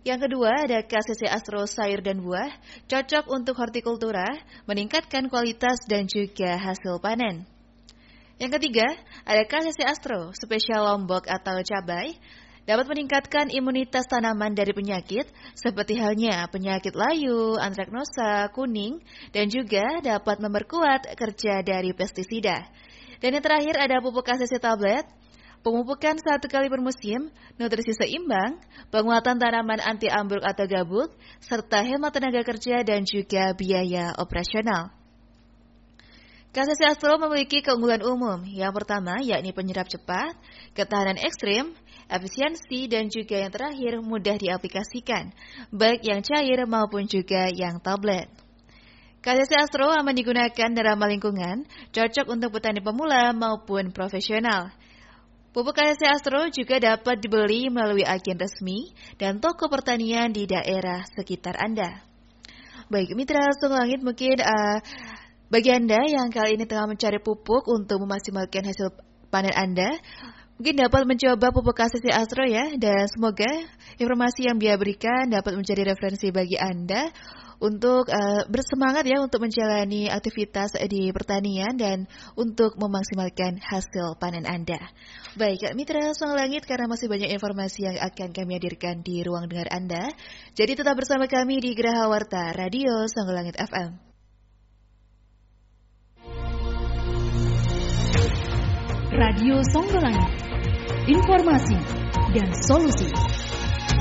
Yang kedua ada KCC Astro sayur dan buah, cocok untuk hortikultura, meningkatkan kualitas dan juga hasil panen. Yang ketiga ada KCC Astro spesial lombok atau cabai, dapat meningkatkan imunitas tanaman dari penyakit seperti halnya penyakit layu, antraknosa, kuning, dan juga dapat memperkuat kerja dari pestisida. Dan yang terakhir ada pupuk KCC tablet, pemupukan 1 kali per musim, nutrisi seimbang, penguatan tanaman anti ambruk atau gabuk, serta hemat tenaga kerja dan juga biaya operasional. KCC Astro memiliki keunggulan umum. Yang pertama yakni penyerap cepat, ketahanan ekstrim, efisiensi, dan juga yang terakhir mudah diaplikasikan, baik yang cair maupun juga yang tablet. KCC Astro aman digunakan dan ramah lingkungan, cocok untuk petani pemula maupun profesional. Pupuk KCC Astro juga dapat dibeli melalui agen resmi dan toko pertanian di daerah sekitar Anda. Baik, mitra Sungguh Langit, mungkin bagi Anda yang kali ini tengah mencari pupuk untuk memaksimalkan hasil panen Anda, mungkin dapat mencoba pupuk KCC Astro ya, dan semoga informasi yang dia berikan dapat menjadi referensi bagi Anda untuk bersemangat ya untuk menjalani aktivitas di pertanian dan untuk memaksimalkan hasil panen Anda. Baik, mitra Sungguh Langit, karena masih banyak informasi yang akan kami hadirkan di ruang dengar Anda, jadi tetap bersama kami di Geraha Warta Radio Sungguh Langit FM. Radio Sungguh Langit, informasi dan solusi.